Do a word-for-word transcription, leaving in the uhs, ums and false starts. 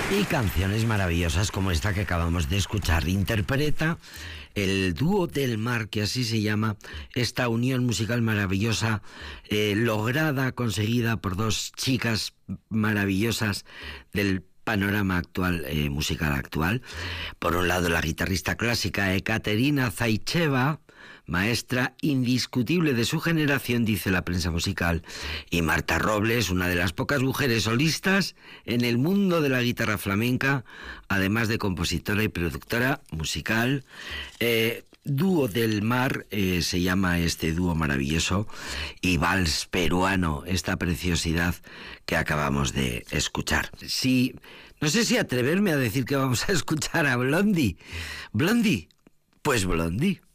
Y canciones maravillosas como esta que acabamos de escuchar. Interpreta el dúo del mar, que así se llama, esta unión musical maravillosa, eh, lograda, conseguida por dos chicas maravillosas del panorama actual, eh, musical actual. Por un lado, la guitarrista clásica Ekaterina Zaitcheva, maestra indiscutible de su generación, dice la prensa musical, y Marta Robles, una de las pocas mujeres solistas en el mundo de la guitarra flamenca, además de compositora y productora musical. Eh, Dúo del Mar eh, se llama este dúo maravilloso, y Vals Peruano, esta preciosidad que acabamos de escuchar. Sí, no sé si atreverme a decir que vamos a escuchar a Blondie. Blondie, pues Blondie.